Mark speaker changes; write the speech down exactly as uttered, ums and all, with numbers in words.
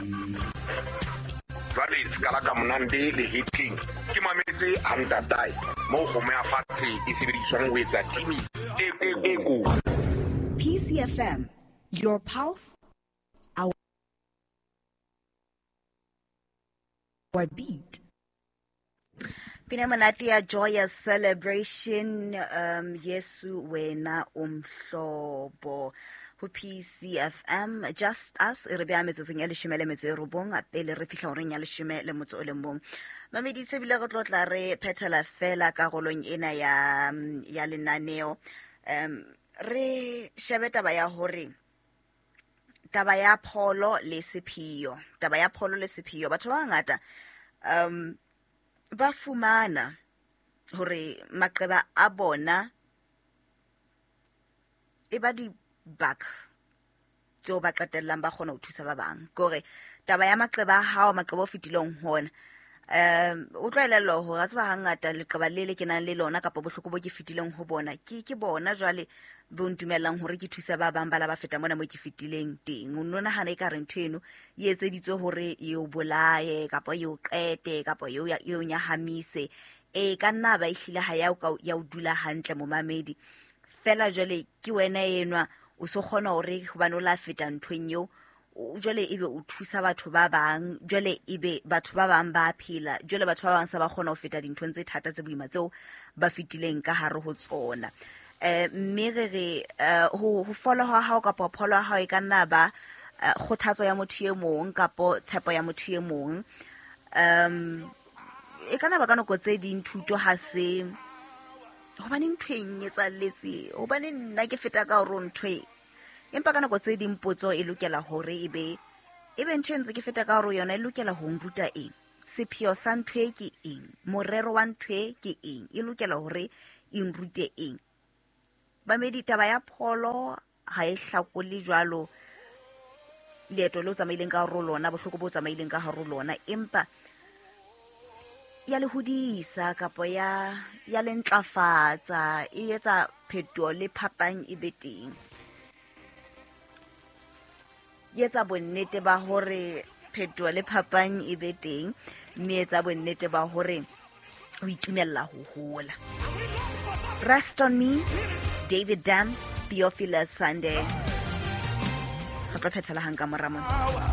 Speaker 1: Vale skala ka monande le hitting ke mametse antatai mo go me afatse e sebediswang ho etsa timi e e go
Speaker 2: P C F M, your pulse, our beat.
Speaker 3: Pinamanati joyous celebration um Yesu wena umhlobo ho P C F M, just us re bea metsotso ya leshome le metso e robong a pele re fihla horeng ya leshome le motso o le mong. Mamedi tsebile go tlotla re phethela fela ka golong ena ya ya lenaneo um re shebe taba ya hore taba ya pholo le sephio taba ya pholo le sephio batho ba ngata um ba fumana hore maqeba a bona e ba di back tso ba qetellang ba kgona ho thusa ba bang gore taba ya maqeba hao maqeba o fitileng hona um o tlwaelelo ho ratsa ba hangata leqeba le le ke nang le lona kapa bohloko bo ke fitileng ho bona ke ke bona jwale bo ntumellang hore ke thusa ba bang bala ba feta mona mo ke fitileng teng o nona hana e ka reng thweno e etseditswe hore e o bolaye kapa e o qete kapa e o e o nyahamise e ka nna ba ihlile ha ya o ya o dula hantle mo mamedi fela jwale ke wena enwa o so kgona hore ho bana o la feta nthweng eo jwale ebe o thusa batho ba bang jwale ebe batho ba bang ba phela jwale batho ba bang sa ba kgona ho feta dinthong tse thata tse boima tseo ba fitileng ka hare ho tsona eh mme re ho ho follow ha ha ka pholo ha e ka nna ba kgothatso ya motho e mong kapo tshepo ya motho e mong um e kana ba kana go tse di nthuto ha se ho bane nthweng e tsalletse ho bane nna ke feta ka ro nthwe empa kana go tse di mpotso e lokela hore ebe ebe ntshentse ke feta ka ro yona e lokela ho mbuta eng sephio sa ntwe ke eng morero wa ntwe ke eng e lokela hore e nrute eng ba meditaba ya pholo ha e hlakole jwalo leeto lo tsamaileng ka ro lona bohloko bo tsamaileng ka haro lona empa ya le hodisa kapo ya ya le ntlafatsa e etsa phetolo le phapang e beteng yetsa bonnete ba hore phetolo le phapang e beteng mme etsa bonnete ba hore o itumella ho hola. Rest on Me, David Dam, Theophilus Sunday. Ha ka phethela hanga moramong.